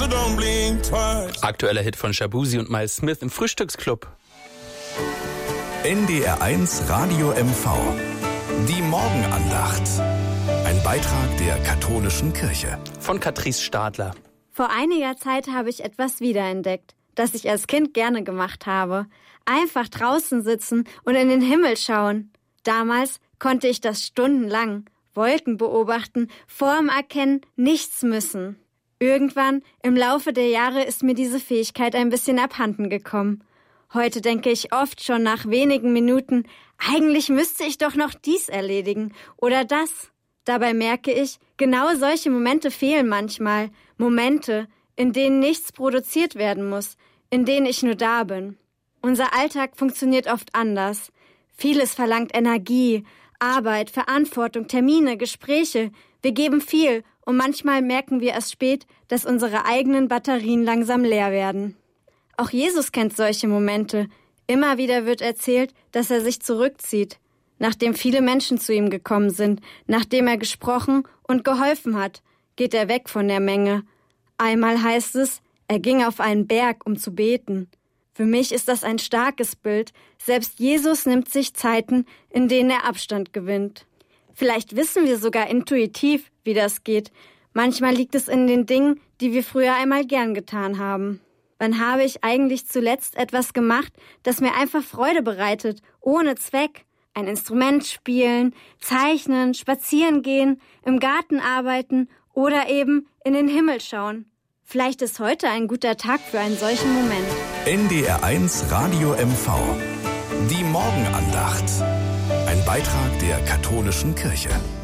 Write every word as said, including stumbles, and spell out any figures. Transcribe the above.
so don't blink twice. Aktueller Hit von Shabuzi und Miles Smith im Frühstücksclub. N D R eins Radio M V. Die Morgenandacht. Ein Beitrag der katholischen Kirche. Von Katrice Stadler. Vor einiger Zeit habe ich etwas wiederentdeckt, das ich als Kind gerne gemacht habe. Einfach draußen sitzen und in den Himmel schauen. Damals konnte ich das stundenlang. Wolken beobachten, Form erkennen, nichts müssen. Irgendwann im Laufe der Jahre ist mir diese Fähigkeit ein bisschen abhanden gekommen. Heute denke ich oft schon nach wenigen Minuten, eigentlich müsste ich doch noch dies erledigen oder das. Dabei merke ich, genau solche Momente fehlen manchmal. Momente, in denen nichts produziert werden muss, in denen ich nur da bin. Unser Alltag funktioniert oft anders. Vieles verlangt Energie, Arbeit, Verantwortung, Termine, Gespräche. Wir geben viel und manchmal merken wir erst spät, dass unsere eigenen Batterien langsam leer werden. Auch Jesus kennt solche Momente. Immer wieder wird erzählt, dass er sich zurückzieht, nachdem viele Menschen zu ihm gekommen sind, nachdem er gesprochen und geholfen hat, geht er weg von der Menge. Einmal heißt es, er ging auf einen Berg, um zu beten. Für mich ist das ein starkes Bild. Selbst Jesus nimmt sich Zeiten, in denen er Abstand gewinnt. Vielleicht wissen wir sogar intuitiv, wie das geht. Manchmal liegt es in den Dingen, die wir früher einmal gern getan haben. Wann habe ich eigentlich zuletzt etwas gemacht, das mir einfach Freude bereitet, ohne Zweck? Ein Instrument spielen, zeichnen, spazieren gehen, im Garten arbeiten oder eben in den Himmel schauen. Vielleicht ist heute ein guter Tag für einen solchen Moment. N D R eins Radio M V. Die Morgenandacht. Ein Beitrag der katholischen Kirche.